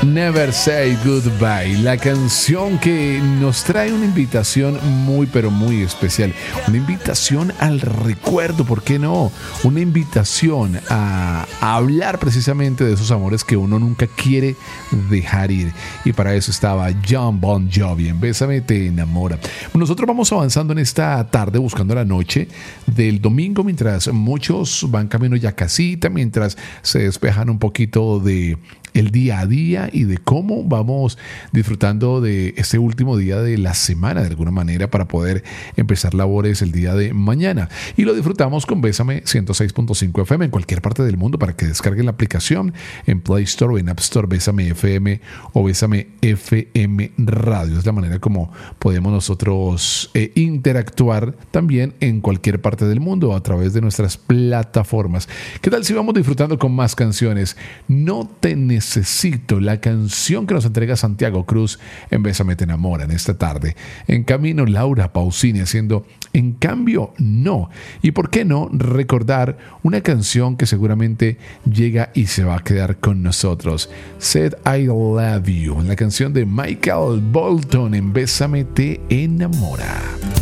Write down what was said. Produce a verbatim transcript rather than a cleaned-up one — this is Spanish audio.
Never Say Goodbye, la canción que nos trae una invitación muy pero muy especial, una invitación al recuerdo, ¿por qué no? Una invitación a, a hablar precisamente de esos amores que uno nunca quiere dejar ir, y para eso estaba Jon Bon Jovi en Bésame te enamora. Nosotros vamos avanzando en esta tarde buscando la noche del domingo, mientras muchos van camino ya a casita, mientras se despejan un poquito de el día a día y de cómo vamos disfrutando de este último día de la semana de alguna manera para poder empezar labores el día de mañana, y lo disfrutamos con Bésame ciento seis punto cinco F M en cualquier parte del mundo para que descarguen la aplicación en Play Store o en App Store, Bésame F M o Bésame F M Radio. Es la manera como podemos nosotros eh, interactuar también en cualquier parte del mundo a través de nuestras plataformas. ¿Qué tal si vamos disfrutando con más canciones? No te necesito, la canción que nos entrega Santiago Cruz en Bésame te enamora en esta tarde. En camino Laura Pausini haciendo En cambio no. Y por qué no recordar una canción que seguramente llega y se va a quedar con nosotros. Said I Love You, la canción de Michael Bolton en Bésame te enamora.